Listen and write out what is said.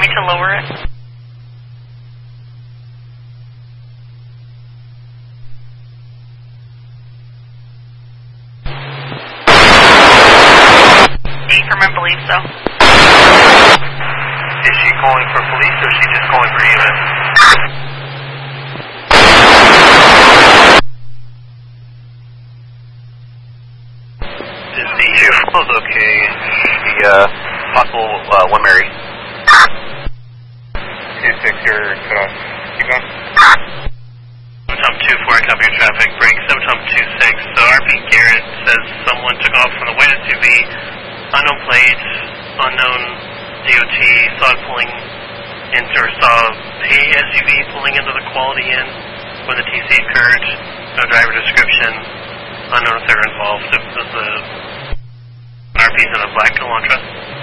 me to lower it? Affirm, believe so. Is she calling for police or is she just calling for EMS? Is the close okay? The possible 1 Mary. 2-6, you're cut off. Keep going. Tom 2-4, copy your traffic. Break 7 Tom 2-6. So RP Garrett says someone took off from the white SUV, unknown plates, unknown DOT, saw it pulling into, or saw a SUV pulling into the Quality Inn when the TC occurred. No driver description. Unknown if they were involved. It was the RP's in a black Elantra.